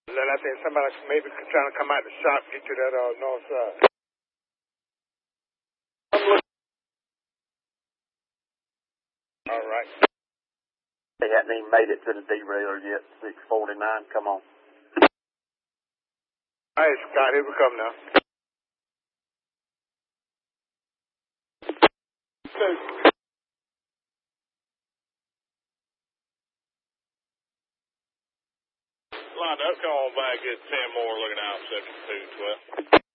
Then I think somebody maybe trying to come out the shop, get to that north side. All right. They hadn't even made it to the derailer yet. 649, come on. All right, Scott, here we come now. Lined up, come on back, get 10 more looking out, 7212.